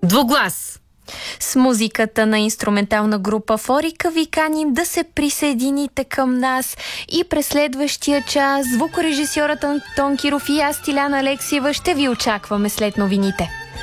Двуглас. С музиката на инструментална група Форика ви каним да се присъедините към нас и през следващия час звукорежисьорът Антон Киров и аз, Тиляна Алексиева, ще ви очакваме след новините.